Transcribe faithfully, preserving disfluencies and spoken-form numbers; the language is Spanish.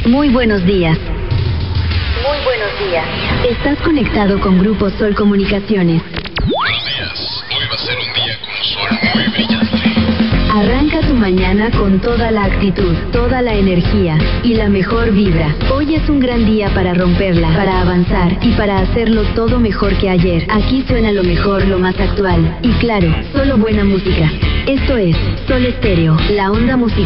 Muy buenos días. Muy buenos días. Estás conectado con Grupo Sol Comunicaciones. Buenos días. Hoy va a ser un día con sol muy brillante. Arranca tu mañana con toda la actitud, toda la energía y la mejor vibra. Hoy es un gran día para romperla, para avanzar y para hacerlo todo mejor que ayer. Aquí suena lo mejor, lo más actual y claro, solo buena música. Esto es Sol Estéreo, la onda musical.